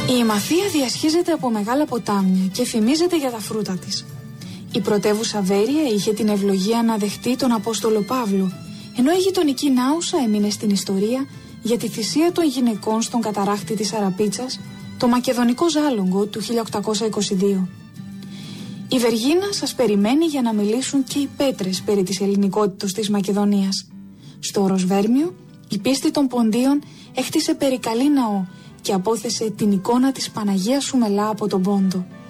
Η Ημαθία διασχίζεται από μεγάλα ποτάμια και φημίζεται για τα φρούτα της. Η πρωτεύουσα Βέρεια είχε την ευλογία να δεχτεί τον Απόστολο Παύλο, ενώ η γειτονική Νάουσα έμεινε στην ιστορία για τη θυσία των γυναικών στον καταράχτη της Αραπίτσας, το μακεδονικό ζάλογγο του 1822. Η Βεργίνα σας περιμένει για να μιλήσουν και οι πέτρες περί της ελληνικότητος της Μακεδονίας. Στο όρος Βέρμιο, η πίστη των Ποντίων έχτισε περικαλή ναό και απόθεσε την εικόνα της Παναγίας Σουμελά από τον Πόντο.